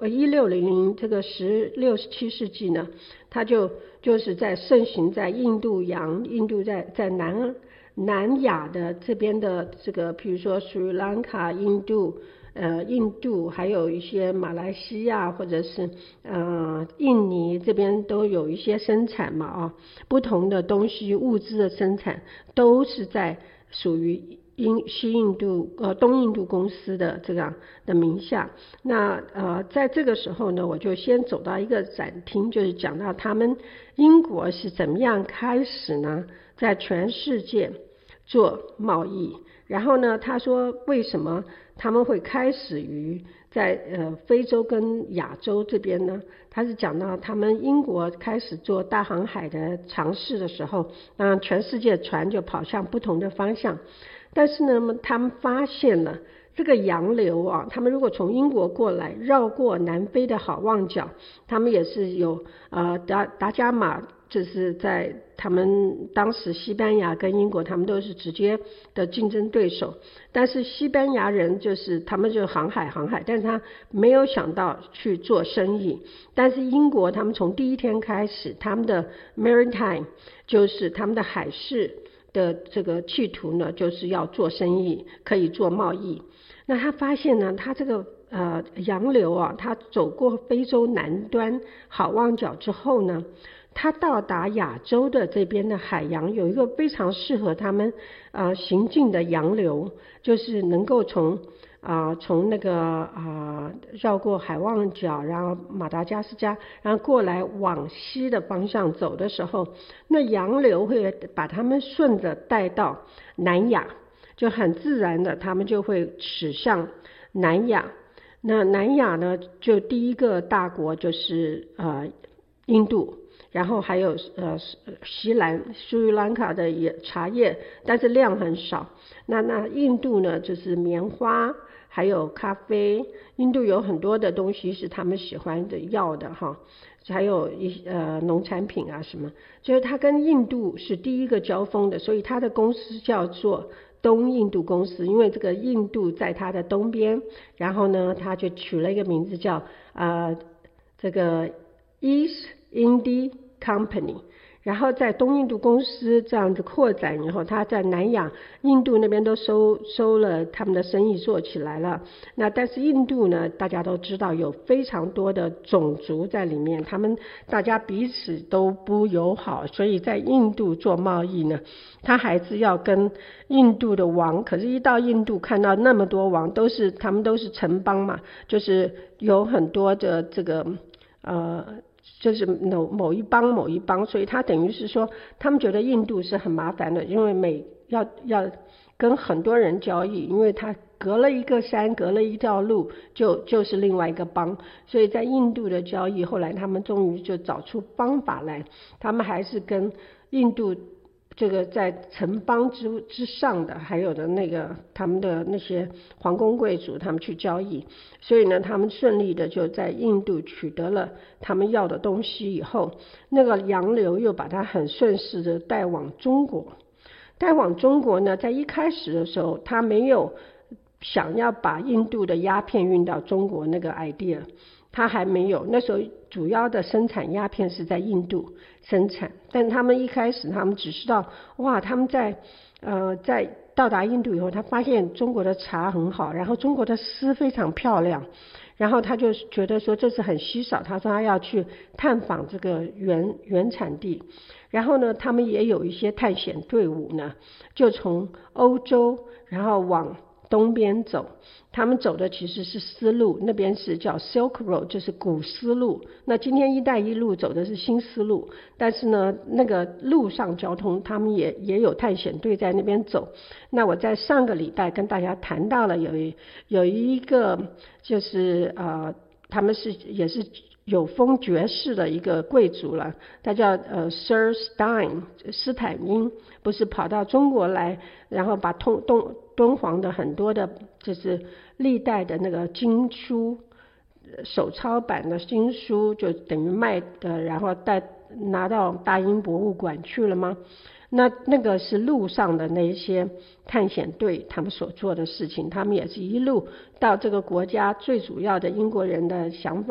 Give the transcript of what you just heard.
1600这个16、17世纪呢，它就是在盛行在印度洋，印度在南亚的这边的这个，比如说斯里兰卡、印度还有一些马来西亚或者是印尼这边都有一些生产嘛啊，不同的东西物资的生产都是在属于东印度公司的这样的名下。那在这个时候呢，我就先走到一个展厅，就是讲到他们英国是怎么样开始呢，在全世界做贸易。然后呢，他说为什么他们会开始于在非洲跟亚洲这边呢？他是讲到他们英国开始做大航海的尝试的时候，全世界船就跑向不同的方向。但是呢，他们发现了这个洋流啊，他们如果从英国过来，绕过南非的好望角，他们也是有达伽马，就是在他们当时西班牙跟英国他们都是直接的竞争对手。但是西班牙人就是他们就航海，但是他没有想到去做生意。但是英国他们从第一天开始，他们的 maritime 就是他们的海事的这个企图呢，就是要做生意，可以做贸易。那他发现呢，他这个洋流啊，他走过非洲南端好望角之后呢，他到达亚洲的这边的海洋，有一个非常适合他们行进的洋流，就是能够从那个绕过海望角，然后马达加斯加，然后过来往西的方向走的时候，那洋流会把他们顺着带到南亚，就很自然的他们就会驶向南亚。那南亚呢，就第一个大国就是印度，然后还有斯里兰卡的茶叶，但是量很少。那印度呢，就是棉花还有咖啡，印度有很多的东西是他们喜欢的要的哈，还有农产品啊什么，就是他跟印度是第一个交锋的，所以他的公司叫做东印度公司，因为这个印度在它的东边，然后呢他就取了一个名字叫这个 East India Company。然后在东印度公司这样子扩展以后，他在南亚印度那边都收了他们的生意做起来了。那但是印度呢，大家都知道有非常多的种族在里面，他们大家彼此都不友好，所以在印度做贸易呢，他还是要跟印度的王，可是一到印度看到那么多王，他们都是城邦嘛，就是有很多的这个就是某一邦，所以他等于是说，他们觉得印度是很麻烦的，因为要跟很多人交易，因为他隔了一个山，隔了一条路，就是另外一个邦，所以在印度的交易，后来他们终于就找出方法来，他们还是跟印度这个在城邦之上的，还有的那个他们的那些皇宫贵族，他们去交易，所以呢，他们顺利的就在印度取得了他们要的东西以后，那个洋流又把它很顺势的带往中国。带往中国呢，在一开始的时候，他没有想要把印度的鸦片运到中国那个 idea， 他还没有，那时候主要的生产鸦片是在印度生产，但他们一开始他们只知道，哇，他们在到达印度以后，他发现中国的茶很好，然后中国的丝非常漂亮，然后他就觉得说这是很稀少，他说他要去探访这个原产地。然后呢，他们也有一些探险队伍呢，就从欧洲然后往东边走，他们走的其实是丝路，那边是叫 Silk Road， 就是古丝路。那今天一带一路走的是新丝路，但是呢，那个路上交通他们也有探险队在那边走。那我在上个礼拜跟大家谈到了有一个就是他们也是有封爵士的一个贵族了，他叫Sir Stein 斯坦因，不是跑到中国来，然后把敦煌的很多的就是历代的那个经书手抄版的经书就等于卖的，然后拿到大英博物馆去了吗？那个是路上的那些探险队他们所做的事情，他们也是一路到这个国家最主要的英国人的想法